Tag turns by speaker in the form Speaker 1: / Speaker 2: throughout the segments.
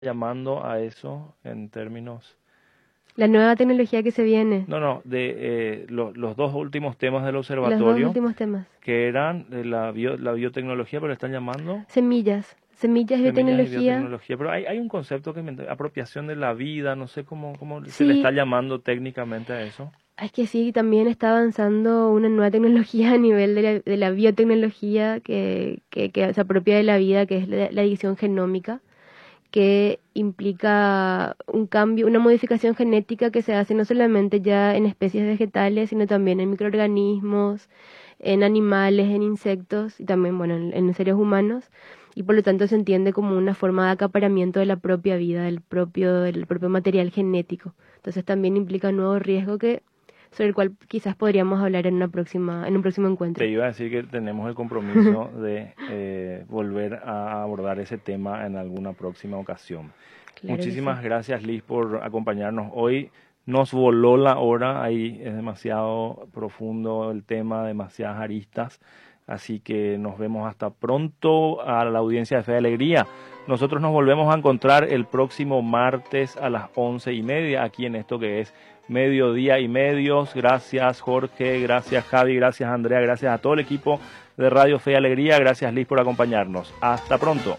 Speaker 1: llamando a eso en términos...
Speaker 2: La nueva tecnología que se viene.
Speaker 1: No, de los dos últimos temas del
Speaker 2: Los dos
Speaker 1: observatorio,
Speaker 2: últimos temas.
Speaker 1: que eran de la biotecnología, pero le están llamando
Speaker 2: Semillas y
Speaker 1: semillas y
Speaker 2: biotecnología.
Speaker 1: biotecnología. Pero hay un concepto que apropiación de la vida, no sé cómo se le
Speaker 2: Sí,
Speaker 1: está llamando técnicamente a eso.
Speaker 2: es que sí, también está avanzando una nueva tecnología a nivel de la biotecnología que se apropia de la vida, que es la edición genómica, que implica un cambio, una modificación genética que se hace no solamente ya en especies vegetales, sino también en microorganismos, en animales, en insectos y también, bueno, en seres humanos. Y por lo tanto se entiende como una forma de acaparamiento de la propia vida, del propio material genético. Entonces también implica un nuevo riesgo sobre el cual quizás podríamos hablar en un próximo encuentro.
Speaker 1: Te iba a decir que tenemos el compromiso de volver a abordar ese tema en alguna próxima ocasión.
Speaker 2: Claro que sí.
Speaker 1: Muchísimas gracias, Liz, por acompañarnos hoy. Nos voló la hora, ahí es demasiado profundo el tema, demasiadas aristas. Así que nos vemos hasta pronto a la audiencia de Fe y Alegría. Nosotros nos volvemos a encontrar el próximo martes a las 11:30 aquí en esto que es Mediodía y Medios. Gracias Jorge, gracias Javi, gracias Andrea, gracias a todo el equipo de Radio Fe y Alegría. Gracias Liz por acompañarnos. Hasta pronto.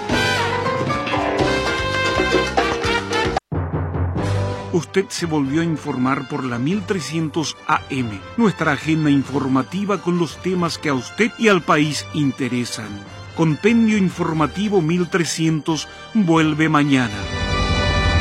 Speaker 3: Usted se volvió a informar por la 1300 AM, nuestra agenda informativa con los temas que a usted y al país interesan. Compendio Informativo 1300 vuelve mañana.